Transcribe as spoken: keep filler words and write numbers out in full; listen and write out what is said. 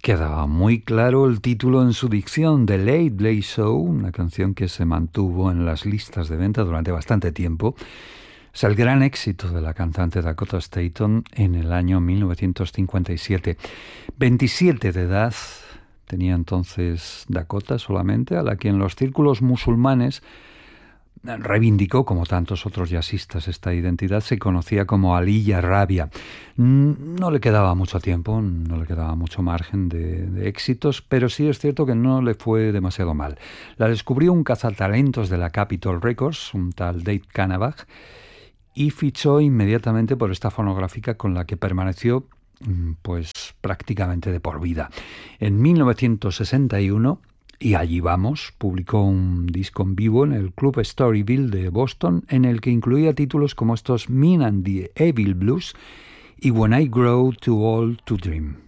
Quedaba muy claro el título en su dicción, The Late Late Show, una canción que se mantuvo en las listas de venta durante bastante tiempo. Es el gran éxito de la cantante Dakota Staton en el año mil novecientos cincuenta y siete. veintisiete de edad tenía entonces Dakota solamente, a la que en los círculos musulmanes reivindicó, como tantos otros jazzistas, esta identidad. Se conocía como Aliyah Rabia. No le quedaba mucho tiempo, no le quedaba mucho margen de, de éxitos, pero sí es cierto que no le fue demasiado mal. La descubrió un cazatalentos de la Capitol Records, un tal Dave Canabach, y fichó inmediatamente por esta fonográfica con la que permaneció pues prácticamente de por vida. En mil novecientos sesenta y uno, y allí vamos, publicó un disco en vivo en el Club Storyville de Boston, en el que incluía títulos como estos Mean and the Evil Blues y When I Grow Too Old to Dream.